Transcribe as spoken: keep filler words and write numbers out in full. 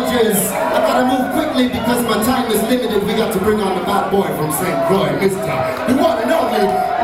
soldiers. I gotta move quickly because my time is limited. We got to bring on the bad boy from Saint Croix, Mister The one and only